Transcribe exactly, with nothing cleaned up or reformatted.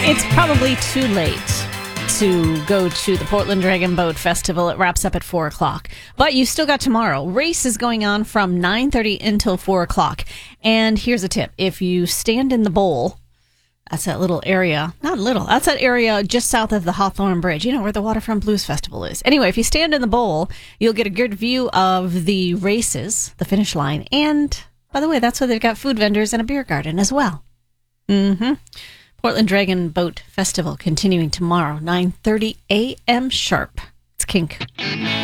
It's probably too late to go to the Portland Dragon Boat Festival. It wraps up at four o'clock. But you still got tomorrow. Race is going on from nine thirty until four o'clock. And here's a tip. If you stand in the bowl, that's that little area, not little, that's that area just south of the Hawthorne Bridge, you know, where the Waterfront Blues Festival is. Anyway, if you stand in the bowl, you'll get a good view of the races, the finish line. And, by the way, that's where they've got food vendors and a beer garden as well. Mm-hmm. Portland Dragon Boat Festival continuing tomorrow, nine thirty a.m. sharp. It's Kink.